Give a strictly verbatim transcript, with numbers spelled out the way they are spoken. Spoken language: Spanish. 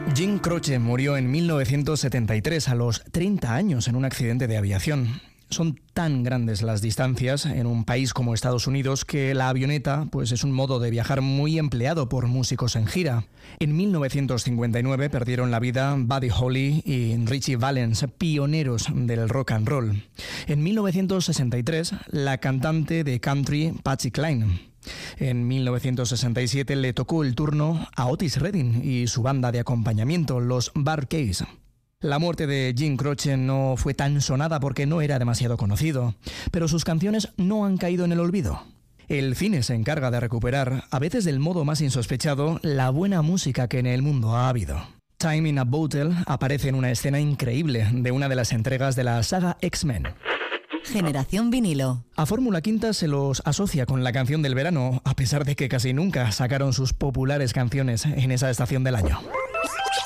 Jim Croce murió en mil novecientos setenta y tres a los treinta años en un accidente de aviación. Son tan grandes las distancias en un país como Estados Unidos que la avioneta pues, es un modo de viajar muy empleado por músicos en gira. En mil novecientos cincuenta y nueve perdieron la vida Buddy Holly y Ritchie Valens, pioneros del rock and roll. En mil novecientos sesenta y tres, la cantante de country Patsy Cline. En mil novecientos sesenta y siete le tocó el turno a Otis Redding y su banda de acompañamiento, los Bar Keys. La muerte de Jim Croce no fue tan sonada porque no era demasiado conocido, pero sus canciones no han caído en el olvido. El cine se encarga de recuperar, a veces del modo más insospechado, la buena música que en el mundo ha habido. Time in a Bottle aparece en una escena increíble de una de las entregas de la saga X-Men. Generación vinilo. A Fórmula Quinta se los asocia con la canción del verano, a pesar de que casi nunca sacaron sus populares canciones en esa estación del año.